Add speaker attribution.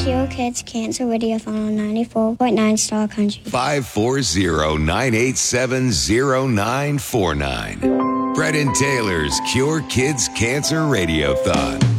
Speaker 1: Cure Kids Cancer Radiothon on 94.9 Star Country.
Speaker 2: 540-987-0949. Brett and Taylor's Cure Kids Cancer Radiothon.